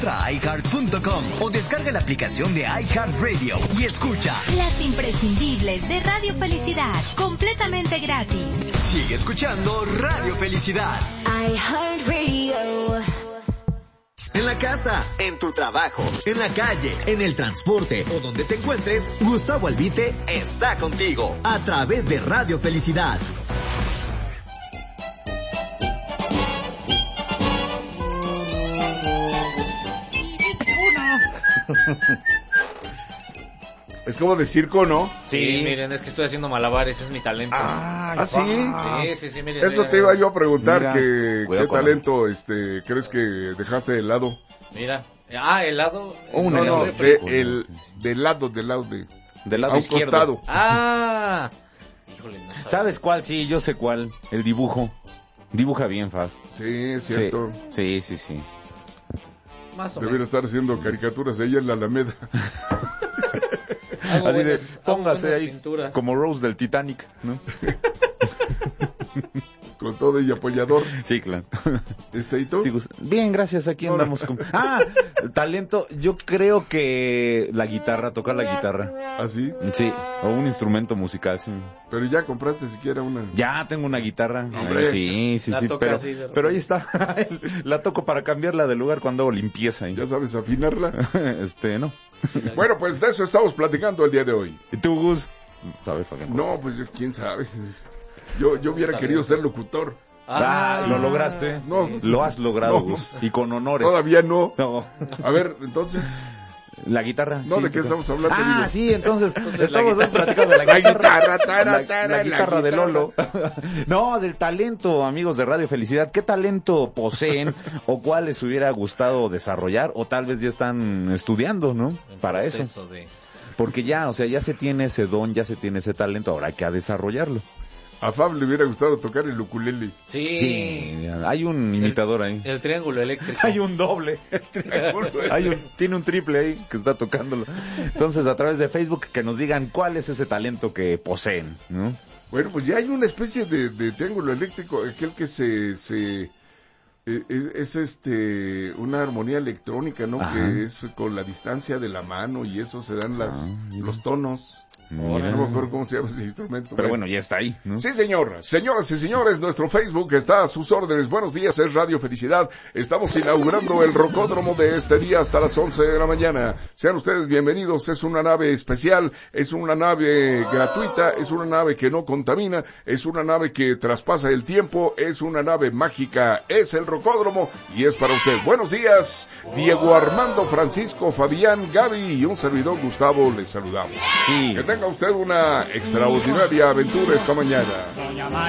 iHeart.com o descarga la aplicación de iHeartRadio y escucha las imprescindibles de Radio Felicidad, completamente gratis. Sigue escuchando Radio Felicidad. iHeartRadio. En la casa, en tu trabajo, en la calle, en el transporte o donde te encuentres, Gustavo Albite está contigo a través de Radio Felicidad. Es como de circo, ¿no? Sí, miren, es que estoy haciendo malabares, es mi talento. ¿Sí? Sí, miren. Eso te iba yo a preguntar, Mira, ¿qué talento crees que dejaste de lado? Mira, helado. Del lado del lado a un izquierdo. costado. Híjole, no ¿Sabes cuál? Sí, yo sé cuál. El dibujo. Dibuja bien, Fab. Sí, es cierto. Sí. Más o Debería menos. estar haciendo caricaturas ahí en la Alameda. Así de, póngase ahí pinturas. como Rose del Titanic, ¿no? Con todo y apoyador. Sí, claro. ¿Y tú? Sí, bien, gracias, aquí andamos. Talento, yo creo que la guitarra, tocar la guitarra. ¿Ah, sí? Sí, o un instrumento musical, sí. Pero ya compraste siquiera una. Ya tengo una guitarra. Hombre. Sí, La toca así de repente. pero ahí está. La toco para cambiarla de lugar cuando hago limpieza. ¿Ya sabes afinarla? No. Bueno, pues de eso estamos platicando el día de hoy. ¿Y tú, Gus? ¿Sabes, Fabián? No, pues quién sabe. Yo hubiera querido ser locutor. ¿Lo lograste? No. Lo has logrado, No. Gus. Y con honores. Todavía no. No. A ver, entonces. ¿La guitarra? No, sí, ¿de qué estamos hablando? Ah, Digo? sí, entonces la estamos platicando de la guitarra. La guitarra de Lolo. No, del talento, amigos de Radio Felicidad. ¿Qué talento poseen o cuál les hubiera gustado desarrollar? O tal vez ya están estudiando, ¿no? Para eso. Porque ya, o sea, ya se tiene ese don, ya se tiene ese talento, ahora hay que desarrollarlo. A Fab le hubiera gustado tocar el ukulele. Sí, hay un imitador ahí. El triángulo eléctrico. Hay un doble. Tiene un triple ahí que está tocándolo. Entonces, a través de Facebook, que nos digan cuál es ese talento que poseen, ¿no? Bueno, pues ya hay una especie de triángulo eléctrico, aquel que es una armonía electrónica, ¿no? Ajá. Que es con la distancia de la mano y eso se dan los tonos. Mira. No me acuerdo cómo se llama ese instrumento. Pero bueno, ya está ahí, ¿no? Sí, señor. Señoras y señores, nuestro Facebook está a sus órdenes. Buenos días, es Radio Felicidad. Estamos inaugurando el rocódromo de este día hasta las 11 de la mañana. Sean ustedes bienvenidos. Es una nave especial, es una nave gratuita, es una nave que no contamina, es una nave que traspasa el tiempo, es una nave mágica, es el rocódromo y es para usted. Buenos días, Diego Armando, Francisco, Fabián, Gaby y un servidor Gustavo, les saludamos. Sí. Que tenga usted una extraordinaria aventura esta mañana.